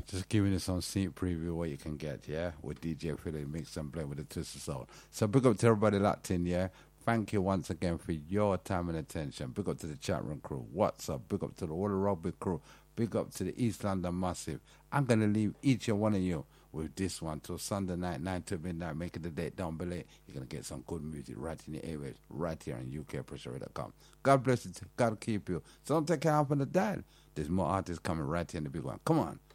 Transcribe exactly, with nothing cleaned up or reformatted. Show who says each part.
Speaker 1: Just giving you some sneak preview of what you can get, yeah, with D J Philly mix and play with the Twisted Soul. So big up to everybody locked in, yeah. Thank you once again for your time and attention. Big up to the chat room crew. What's up? Big up to the Water Rugby crew. Big up to the East London Massive. I'm gonna leave each and one of you with this one till Sunday night, nine to midnight. Make it the date. Don't be late. You're gonna get some good music right in the airwaves, right here on U K Pressure dot com. God bless you. God keep you. So don't take care off on the dial. There's more artists coming right here in the big one. Come on.